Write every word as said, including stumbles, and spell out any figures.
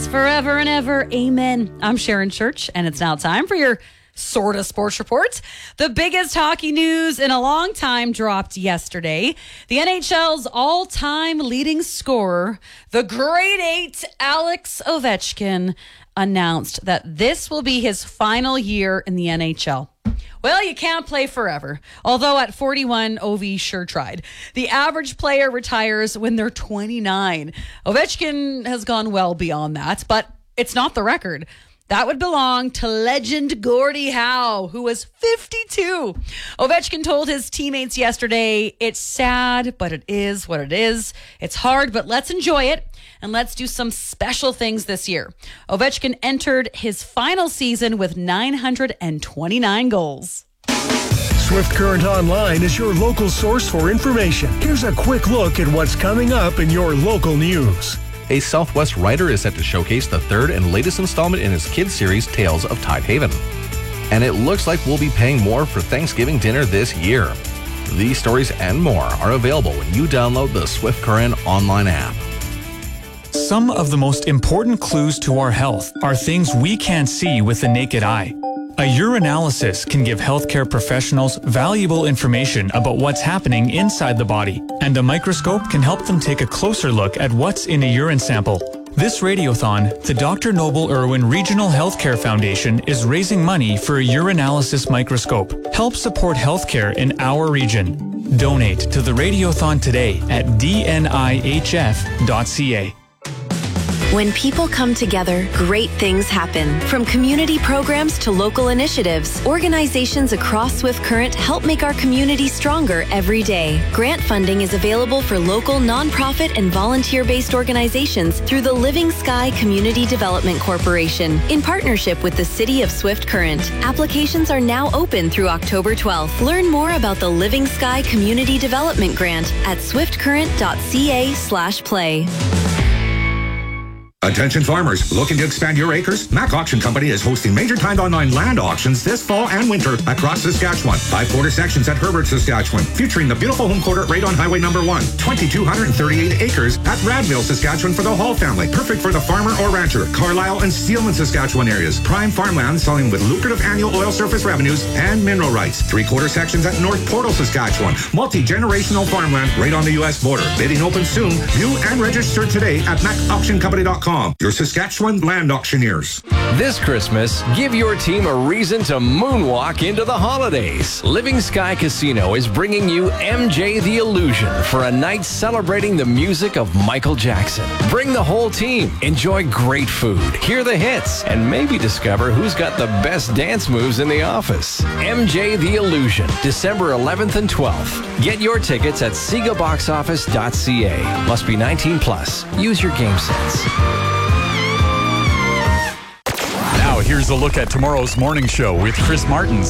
is forever and ever. Amen. I'm Sharon Church, and it's now time for your sort of sports report. The biggest hockey news in a long time dropped yesterday. The N H L's all-time leading scorer, the grade eight Alex Ovechkin, announced that this will be his final year in the N H L. Well, you can't play forever. Although at forty-one, Ovi sure tried. The average player retires when they're twenty-nine. Ovechkin has gone well beyond that, but it's not the record. That would belong to legend Gordie Howe, who was fifty-two. Ovechkin told his teammates yesterday, "It's sad, but it is what it is. It's hard, but let's enjoy it. And let's do some special things this year." Ovechkin entered his final season with nine hundred twenty-nine goals. Swift Current Online is your local source for information. Here's a quick look at what's coming up in your local news. A Southwest writer is set to showcase the third and latest installment in his kids series, Tales of Tidehaven. And it looks like we'll be paying more for Thanksgiving dinner this year. These stories and more are available when you download the Swift Current Online app. Some of the most important clues to our health are things we can't see with the naked eye. A urinalysis can give healthcare professionals valuable information about what's happening inside the body, and a microscope can help them take a closer look at what's in a urine sample. This radiothon, the Doctor Noble Irwin Regional Healthcare Foundation is raising money for a urinalysis microscope. Help support healthcare in our region. Donate to the radiothon today at d n i h f dot c a. When people come together, great things happen. From community programs to local initiatives, organizations across Swift Current help make our community stronger every day. Grant funding is available for local nonprofit and volunteer-based organizations through the Living Sky Community Development Corporation in partnership with the City of Swift Current. Applications are now open through October twelfth. Learn more about the Living Sky Community Development Grant at swiftcurrent.ca slash play. Attention farmers, looking to expand your acres? Mac Auction Company is hosting major timed online land auctions this fall and winter across Saskatchewan. Five quarter sections at Herbert, Saskatchewan, featuring the beautiful home quarter right on Highway Number One. two thousand two hundred thirty-eight acres at Radville, Saskatchewan for the whole family. Perfect for the farmer or rancher. Carlisle and Steelman, Saskatchewan areas. Prime farmland selling with lucrative annual oil surface revenues and mineral rights. Three quarter sections at North Portal, Saskatchewan. Multi-generational farmland right on the U S border. Bidding open soon. View and register today at mac auction company dot com. Your Saskatchewan land auctioneers. This Christmas, give your team a reason to moonwalk into the holidays. Living Sky Casino is bringing you M J the Illusion for a night celebrating the music of Michael Jackson. Bring the whole team, enjoy great food, hear the hits, and maybe discover who's got the best dance moves in the office. M J the Illusion, December eleventh and twelfth. Get your tickets at sega box office dot c a. Must be nineteen plus. Use your game sense. Now here's a look at tomorrow's morning show with Chris Martin.